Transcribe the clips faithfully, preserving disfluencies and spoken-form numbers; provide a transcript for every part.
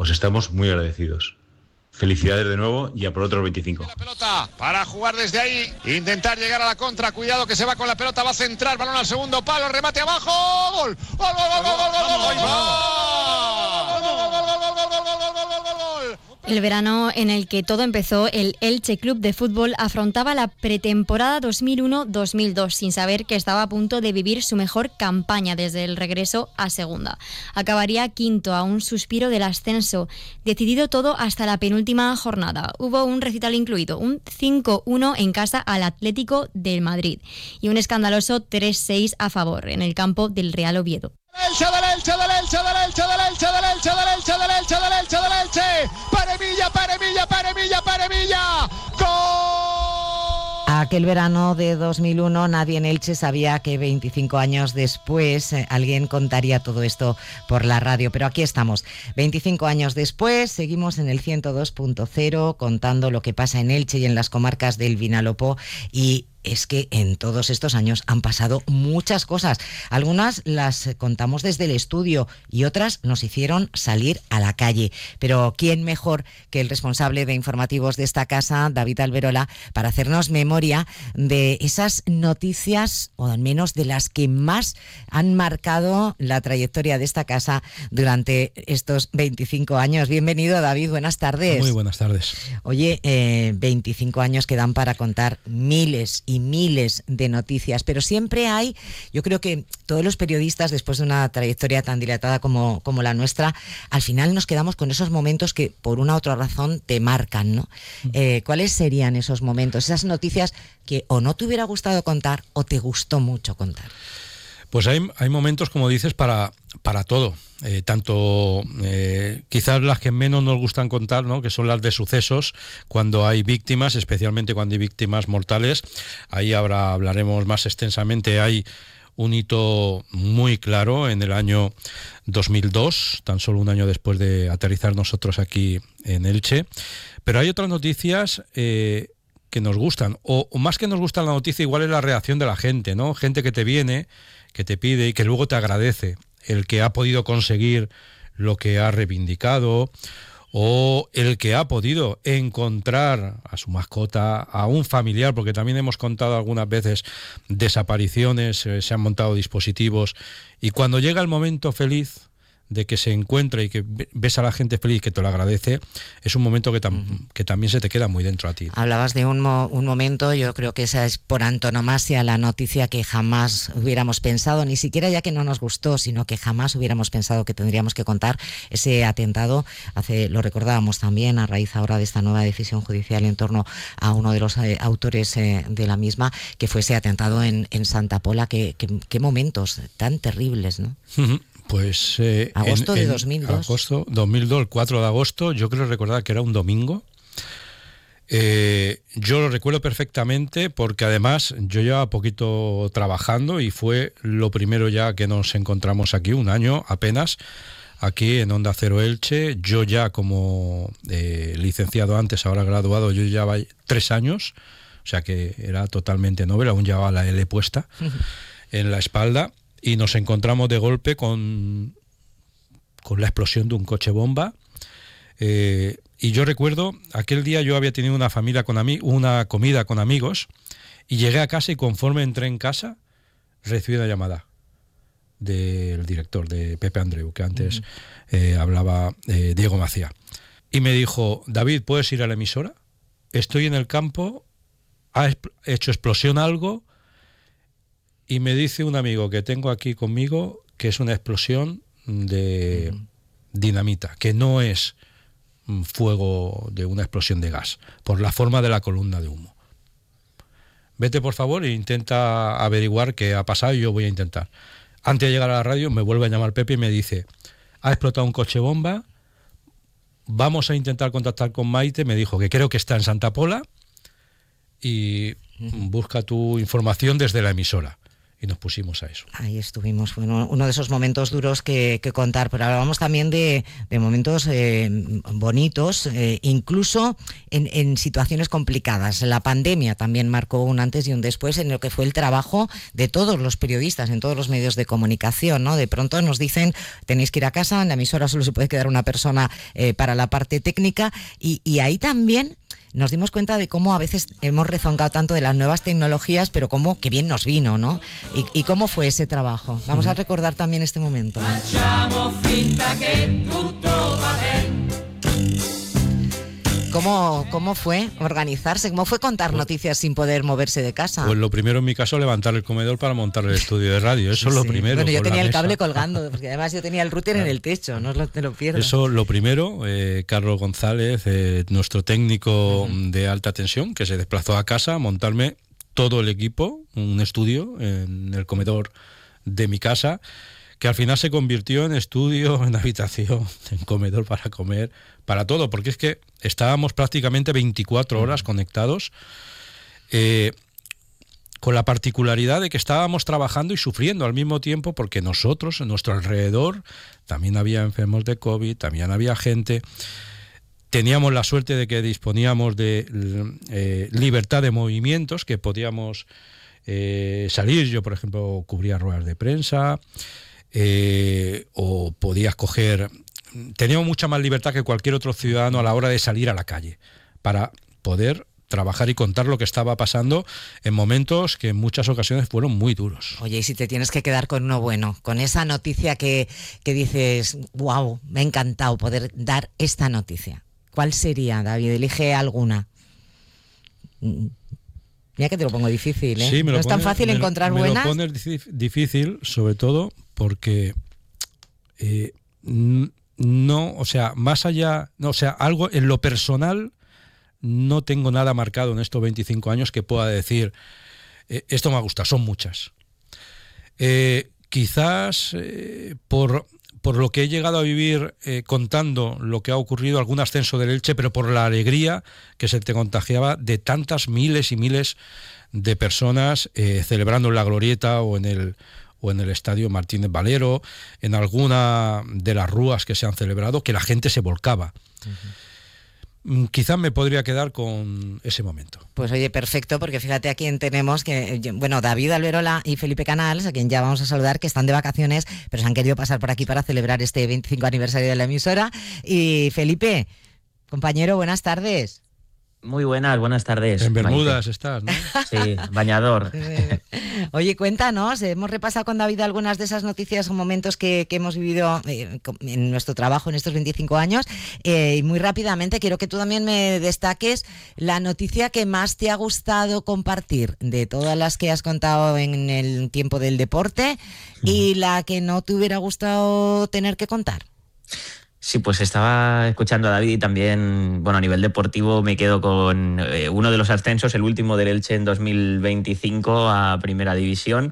os estamos muy agradecidos. Felicidades de nuevo y a por otros veinticinco. La pelota para jugar desde ahí, intentar llegar a la contra, cuidado que se va con la pelota, va a centrar, balón al segundo palo, remate abajo, gol, gol, gol, gol, gol, gol, gol, gol, gol. El verano en el que todo empezó, el Elche Club de Fútbol afrontaba la pretemporada dos mil uno dos mil dos sin saber que estaba a punto de vivir su mejor campaña desde el regreso a segunda. Acabaría quinto a un suspiro del ascenso, decidido todo hasta la penúltima jornada. Hubo un recital incluido, un cinco uno en casa al Atlético de Madrid y un escandaloso tres seis a favor en el campo del Real Oviedo. Elche del Elche del Elche del Elche del Elche del Elche del Elche del Elche del Elche del Elche. Paremilla, Paremilla, Paremilla, Paremilla. ¡Gol! Aquel verano de dos mil uno nadie en Elche sabía que veinticinco años después eh, alguien contaría todo esto por la radio, pero aquí estamos. veinticinco años después seguimos en el ciento dos punto cero contando lo que pasa en Elche y en las comarcas del Vinalopó, y es que en todos estos años han pasado muchas cosas. Algunas las contamos desde el estudio y otras nos hicieron salir a la calle. Pero ¿quién mejor que el responsable de informativos de esta casa, David Alberola, para hacernos memoria de esas noticias, o al menos de las que más han marcado la trayectoria de esta casa durante estos veinticinco años? Bienvenido, David, buenas tardes. Muy buenas tardes. Oye, eh, veinticinco años que dan para contar miles y miles de noticias, pero siempre hay, yo creo que todos los periodistas, después de una trayectoria tan dilatada como, como la nuestra, al final nos quedamos con esos momentos que por una u otra razón te marcan, ¿no? Eh, ¿Cuáles serían esos momentos, esas noticias que o no te hubiera gustado contar o te gustó mucho contar? Pues hay, hay momentos, como dices, para, para todo. Eh, tanto eh, quizás las que menos nos gustan contar, ¿no?, que son las de sucesos, cuando hay víctimas, especialmente cuando hay víctimas mortales. Ahí habrá, hablaremos más extensamente. Hay un hito muy claro en el año dos mil dos, tan solo un año después de aterrizar nosotros aquí en Elche. Pero hay otras noticias eh, que nos gustan, o, o más que nos gusta la noticia, igual es la reacción de la gente, ¿no? Gente que te viene, que te pide y que luego te agradece el que ha podido conseguir lo que ha reivindicado, o el que ha podido encontrar a su mascota, a un familiar, porque también hemos contado algunas veces desapariciones, eh, se han montado dispositivos, y cuando llega el momento feliz de que se encuentra y que ves a la gente feliz que te lo agradece, es un momento que, tam- uh-huh. que también se te queda muy dentro a ti. Hablabas de un, mo- un momento, yo creo que esa es por antonomasia la noticia que jamás hubiéramos pensado, ni siquiera ya que no nos gustó, sino que jamás hubiéramos pensado que tendríamos que contar, ese atentado. Hace, lo recordábamos también a raíz ahora de esta nueva decisión judicial en torno a uno de los eh, autores eh, de la misma, que fue ese atentado en, en Santa Pola. Qué, qué, qué momentos tan terribles, ¿no? Uh-huh. Pues eh, agosto en, de en dos mil dos. Agosto dos mil dos, el cuatro de agosto, yo creo recordar que era un domingo. Eh, yo lo recuerdo perfectamente porque además yo llevaba poquito trabajando y fue lo primero ya que nos encontramos aquí, un año apenas, aquí en Onda Cero Elche. Yo ya como eh, licenciado antes, ahora graduado, yo llevaba tres años, o sea que era totalmente novel, aún llevaba la L puesta en la espalda. Y nos encontramos de golpe con, con la explosión de un coche bomba. Eh, y yo recuerdo, aquel día yo había tenido una familia con ami- una comida con amigos, y llegué a casa y conforme entré en casa, recibí una llamada del director, de Pepe Andreu, que antes uh-huh. eh, hablaba eh, Diego Macía. Y me dijo: David, ¿puedes ir a la emisora? Estoy en el campo, ha exp- hecho explosión algo. Y me dice un amigo que tengo aquí conmigo que es una explosión de uh-huh. dinamita, que no es fuego de una explosión de gas, por la forma de la columna de humo. Vete por favor e intenta averiguar qué ha pasado y yo voy a intentar. Antes de llegar a la radio me vuelve a llamar Pepe y me dice: ha explotado un coche bomba, vamos a intentar contactar con Maite. Me dijo que creo que está en Santa Pola y uh-huh. busca tu información desde la emisora. y nos pusimos a eso. Ahí estuvimos, bueno, uno de esos momentos duros que, que contar, pero hablábamos también de, de momentos eh, bonitos, eh, incluso en, en situaciones complicadas. La pandemia también marcó un antes y un después en lo que fue el trabajo de todos los periodistas, en todos los medios de comunicación, ¿no? De pronto nos dicen, tenéis que ir a casa, en la emisora solo se puede quedar una persona eh, para la parte técnica, y, y ahí también nos dimos cuenta de cómo a veces hemos rezongado tanto de las nuevas tecnologías, pero cómo que bien nos vino, ¿no? Y, y cómo fue ese trabajo. Vamos a recordar también este momento. ¿Cómo, ¿Cómo fue organizarse? ¿Cómo fue contar noticias sin poder moverse de casa? Pues lo primero en mi caso, levantar el comedor para montar el estudio de radio. Eso sí, es lo primero. Bueno, yo tenía el cable mesa. colgando, porque además yo tenía el router claro. en el techo, no lo, te lo pierdas. Eso lo primero, eh, Carlos González, eh, nuestro técnico uh-huh. de alta tensión, que se desplazó a casa a montarme todo el equipo, un estudio en el comedor de mi casa, que al final se convirtió en estudio, en habitación, en comedor para comer, para todo, porque es que estábamos prácticamente veinticuatro horas conectados, eh, con la particularidad de que estábamos trabajando y sufriendo al mismo tiempo, porque nosotros, en nuestro alrededor, también había enfermos de COVID, también había gente. Teníamos la suerte de que disponíamos de eh, libertad de movimientos, que podíamos eh, salir. Yo, por ejemplo, cubría ruedas de prensa, eh, o podías coger... Teníamos mucha más libertad que cualquier otro ciudadano a la hora de salir a la calle para poder trabajar y contar lo que estaba pasando en momentos que en muchas ocasiones fueron muy duros. Oye, y si te tienes que quedar con uno bueno, con esa noticia que, que dices, wow, me ha encantado poder dar esta noticia, ¿cuál sería, David? Elige alguna. Mira que te lo pongo difícil, ¿eh? Sí, me lo no es pones, tan fácil me, encontrar me buenas. Me lo pones difícil, sobre todo porque eh, no, o sea, más allá, no, o sea, algo en lo personal, no tengo nada marcado en estos veinticinco años que pueda decir, eh, esto me gusta, son muchas. Eh, quizás eh, por, por lo que he llegado a vivir eh, contando lo que ha ocurrido, algún ascenso del Elche, pero por la alegría que se te contagiaba de tantas miles y miles de personas eh, celebrando en la Glorieta o en el o en el Estadio Martínez Valero, en alguna de las rúas que se han celebrado, que la gente se volcaba. Uh-huh. Quizás me podría quedar con ese momento. Pues oye, perfecto, porque fíjate a quién tenemos, que bueno, David Alberola y Felipe Canals, a quien ya vamos a saludar, que están de vacaciones, pero se han querido pasar por aquí para celebrar este veinticinco aniversario de la emisora. Y Felipe, compañero, buenas tardes. Muy buenas, buenas tardes. En Bermudas Maite. Estás, ¿no? Sí, bañador. Oye, cuéntanos, hemos repasado con David algunas de esas noticias o momentos que, que hemos vivido eh, en nuestro trabajo en estos veinticinco años, eh, y muy rápidamente quiero que tú también me destaques la noticia que más te ha gustado compartir de todas las que has contado en el tiempo del deporte, uh-huh. y la que no te hubiera gustado tener que contar. Sí, pues estaba escuchando a David y también, bueno, a nivel deportivo me quedo con eh, uno de los ascensos, el último del Elche en dos mil veinticinco a Primera División,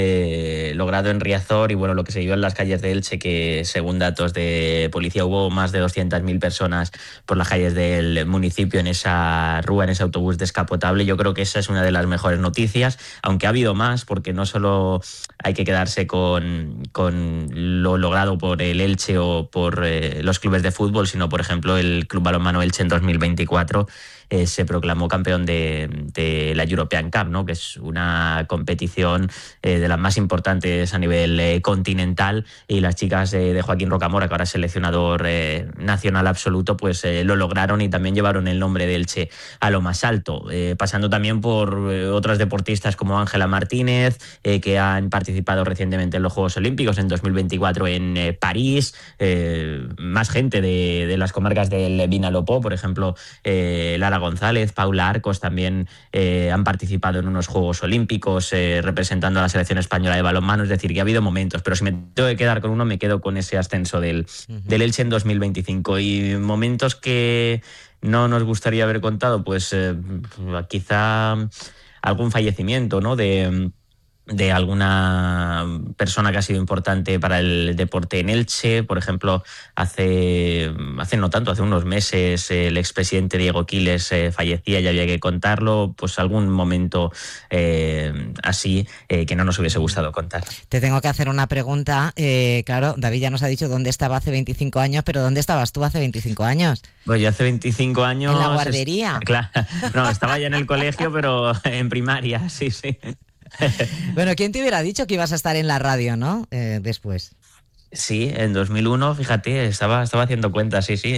eh, logrado en Riazor, y bueno, lo que se vio en las calles de Elche, que según datos de policía hubo más de doscientas mil personas por las calles del municipio en esa rúa, en ese autobús descapotable. Yo creo que esa es una de las mejores noticias, aunque ha habido más, porque no solo hay que quedarse con, con lo logrado por el Elche o por... Eh, los clubes de fútbol, sino por ejemplo el Club Balonmano Elche en dos mil veinticuatro eh, se proclamó campeón de, de la European Cup, ¿no? Que es una competición eh, de las más importantes a nivel eh, continental, y las chicas eh, de Joaquín Rocamora, que ahora es seleccionador eh, nacional absoluto, pues eh, lo lograron y también llevaron el nombre de Elche a lo más alto, eh, pasando también por eh, otras deportistas como Ángela Martínez, eh, que han participado recientemente en los Juegos Olímpicos en dos mil veinticuatro en eh, París, eh, más gente de, de las comarcas del Vinalopó, por ejemplo, eh, Lara González, Paula Arcos también eh, han participado en unos Juegos Olímpicos eh, representando a la selección española de balonmano. Es decir, que ha habido momentos, pero si me tengo que quedar con uno, me quedo con ese ascenso del, uh-huh. del Elche en dos mil veinticinco. Y momentos que no nos gustaría haber contado, pues eh, quizá algún fallecimiento, ¿no? De... de alguna persona que ha sido importante para el deporte en Elche. Por ejemplo, hace, hace no tanto, hace unos meses, el expresidente Diego Quiles eh, fallecía y había que contarlo. Pues algún momento eh, así eh, que no nos hubiese gustado contar. Te tengo que hacer una pregunta. Eh, claro, David ya nos ha dicho dónde estaba hace veinticinco años, pero ¿dónde estabas tú hace veinticinco años? Pues yo hace veinticinco años... ¿En la guardería? Es, claro, no, estaba ya en el colegio, pero en primaria, sí, sí. Bueno, ¿quién te hubiera dicho que ibas a estar en la radio, no? Eh, después. Sí, en dos mil uno, fíjate, estaba, estaba haciendo cuentas, sí, sí.